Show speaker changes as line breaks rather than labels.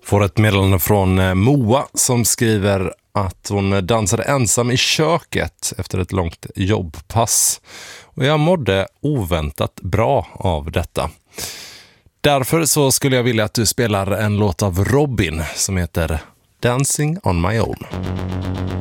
Får ett meddelande från Moa som skriver att hon dansade ensam i köket efter ett långt jobbpass. Och jag mådde oväntat bra av detta. Därför så skulle jag vilja att du spelar en låt av Robin som heter Dancing on my own.